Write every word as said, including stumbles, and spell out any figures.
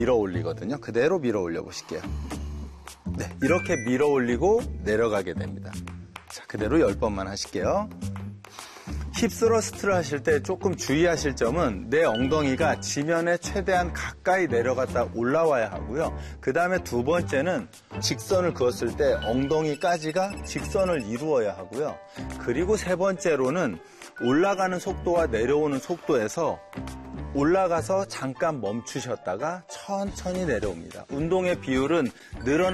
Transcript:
밀어 올리거든요. 그대로 밀어 올려 보실게요. 네, 이렇게 밀어 올리고 내려가게 됩니다. 자, 그대로 열 번만 하실게요. 힙스러스트를 하실 때 조금 주의하실 점은 내 엉덩이가 지면에 최대한 가까이 내려갔다 올라와야 하고요. 그 다음에 두 번째는 직선을 그었을 때 엉덩이까지가 직선을 이루어야 하고요. 그리고 세 번째로는 올라가는 속도와 내려오는 속도에서 올라가서 잠깐 멈추셨다가 천천히 내려옵니다. 운동의 비율은 늘어나